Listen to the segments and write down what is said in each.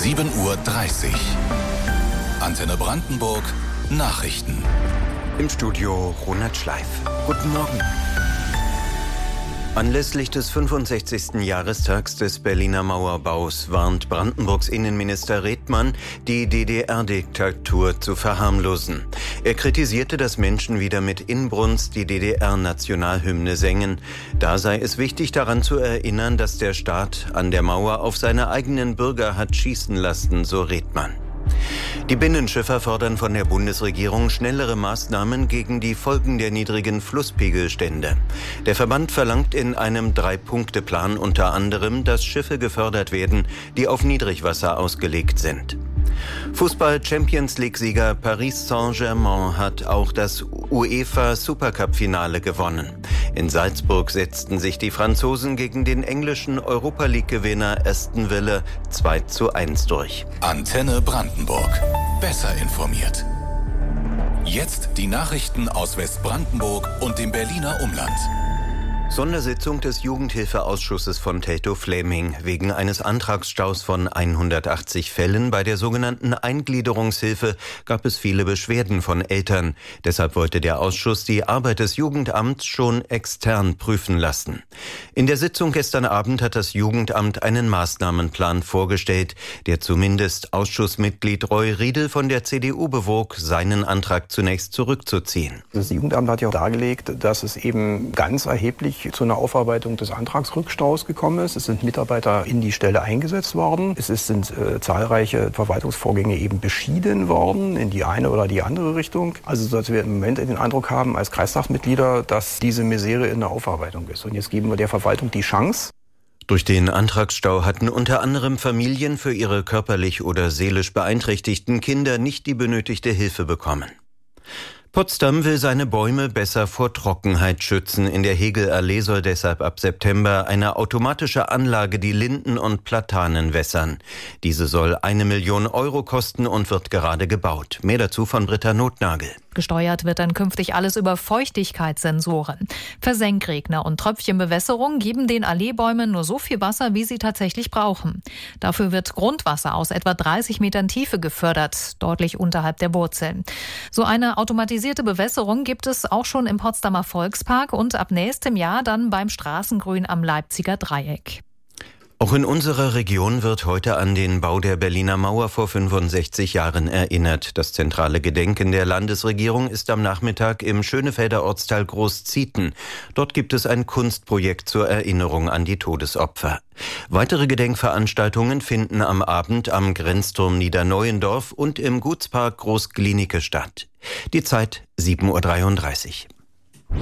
7:30 Uhr. Antenne Brandenburg Nachrichten. Im Studio Ronald Schleif. Guten Morgen. Anlässlich des 65. Jahrestags des Berliner Mauerbaus warnt Brandenburgs Innenminister Redmann, die DDR-Diktatur zu verharmlosen. Er kritisierte, dass Menschen wieder mit Inbrunst die DDR-Nationalhymne sängen. Da sei es wichtig, daran zu erinnern, dass der Staat an der Mauer auf seine eigenen Bürger hat schießen lassen, so Redmann. Die Binnenschiffer fordern von der Bundesregierung schnellere Maßnahmen gegen die Folgen der niedrigen Flusspegelstände. Der Verband verlangt in einem 3-Punkte-Plan unter anderem, dass Schiffe gefördert werden, die auf Niedrigwasser ausgelegt sind. Fußball-Champions-League-Sieger Paris Saint-Germain hat auch das UEFA-Supercup-Finale gewonnen. In Salzburg setzten sich die Franzosen gegen den englischen Europa-League-Gewinner Aston Villa 2:1 durch. Antenne Brandenburg. Besser informiert. Jetzt die Nachrichten aus Westbrandenburg und dem Berliner Umland. Sondersitzung des Jugendhilfeausschusses von Teltow-Fläming. Wegen eines Antragsstaus von 180 Fällen bei der sogenannten Eingliederungshilfe gab es viele Beschwerden von Eltern. Deshalb wollte der Ausschuss die Arbeit des Jugendamts schon extern prüfen lassen. In der Sitzung gestern Abend hat das Jugendamt einen Maßnahmenplan vorgestellt, der zumindest Ausschussmitglied Roy Riedel von der CDU bewog, seinen Antrag zunächst zurückzuziehen. Das Jugendamt hat ja auch dargelegt, dass es eben ganz erheblich zu einer Aufarbeitung des Antragsrückstaus gekommen ist. Es sind Mitarbeiter in die Stelle eingesetzt worden. Es sind zahlreiche Verwaltungsvorgänge eben beschieden worden in die eine oder die andere Richtung. Also dass wir im Moment den Eindruck haben als Kreistagsmitglieder, dass diese Misere in der Aufarbeitung ist. Und jetzt geben wir der Verwaltung die Chance. Durch den Antragsstau hatten unter anderem Familien für ihre körperlich oder seelisch beeinträchtigten Kinder nicht die benötigte Hilfe bekommen. Potsdam will seine Bäume besser vor Trockenheit schützen. In der Hegelallee soll deshalb ab September eine automatische Anlage die Linden und Platanen wässern. Diese soll 1 Million Euro kosten und wird gerade gebaut. Mehr dazu von Britta Nothnagel. Gesteuert wird dann künftig alles über Feuchtigkeitssensoren. Versenkregner und Tröpfchenbewässerung geben den Alleebäumen nur so viel Wasser, wie sie tatsächlich brauchen. Dafür wird Grundwasser aus etwa 30 Metern Tiefe gefördert, deutlich unterhalb der Wurzeln. So eine automatisierte Bewässerung gibt es auch schon im Potsdamer Volkspark und ab nächstem Jahr dann beim Straßengrün am Leipziger Dreieck. Auch in unserer Region wird heute an den Bau der Berliner Mauer vor 65 Jahren erinnert. Das zentrale Gedenken der Landesregierung ist am Nachmittag im Schönefelder Ortsteil Großzieten. Dort gibt es ein Kunstprojekt zur Erinnerung an die Todesopfer. Weitere Gedenkveranstaltungen finden am Abend am Grenzturm Niederneuendorf und im Gutspark Großglienicke statt. Die Zeit 7:33 Uhr.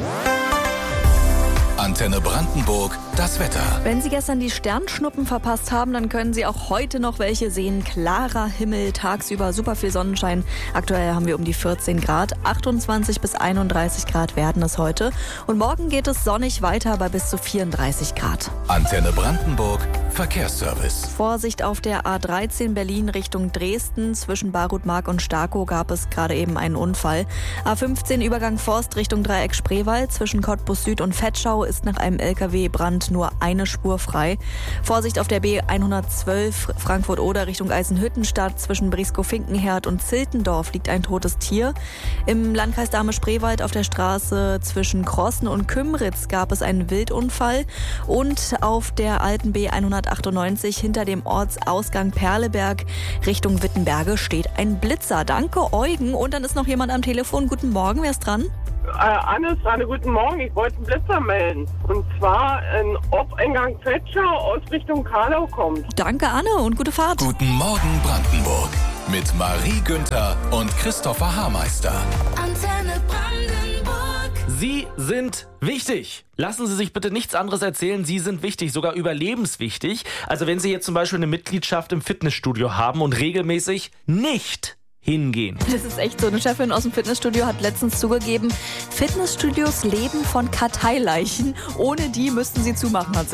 Antenne Brandenburg, das Wetter. Wenn Sie gestern die Sternschnuppen verpasst haben, dann können Sie auch heute noch welche sehen. Klarer Himmel, tagsüber super viel Sonnenschein. Aktuell haben wir um die 14 Grad. 28 bis 31 Grad werden es heute. Und morgen geht es sonnig weiter bei bis zu 34 Grad. Antenne Brandenburg, Verkehrsservice. Vorsicht auf der A13 Berlin Richtung Dresden. Zwischen Barutmark und Starkow gab es gerade eben einen Unfall. A15 Übergang Forst Richtung Dreieck Spreewald. Zwischen Cottbus Süd und Vetschau ist nach einem LKW-Brand nur eine Spur frei. Vorsicht auf der B112 Frankfurt-Oder Richtung Eisenhüttenstadt. Zwischen Brieskow-Finkenherd und Ziltendorf liegt ein totes Tier. Im Landkreis Dahme-Spreewald auf der Straße zwischen Krossen und Kümritz gab es einen Wildunfall. Und auf der alten B198 hinter dem Ortsausgang Perleberg Richtung Wittenberge steht ein Blitzer. Danke, Eugen. Und dann ist noch jemand am Telefon. Guten Morgen, wer ist dran? Anne, guten Morgen. Ich wollte einen Blitzer melden. Und zwar ein Ortseingang Vetschau aus Richtung Karlau kommt. Danke, Anne, und gute Fahrt. Guten Morgen, Brandenburg. Mit Marie Günther und Christopher Haarmeister. Antenne Brandenburg. Sie sind wichtig. Lassen Sie sich bitte nichts anderes erzählen. Sie sind wichtig, sogar überlebenswichtig. Also wenn Sie jetzt zum Beispiel eine Mitgliedschaft im Fitnessstudio haben und regelmäßig nicht hingehen. Das ist echt so. Eine Chefin aus dem Fitnessstudio hat letztens zugegeben, Fitnessstudios leben von Karteileichen. Ohne die müssten sie zumachen, hat sie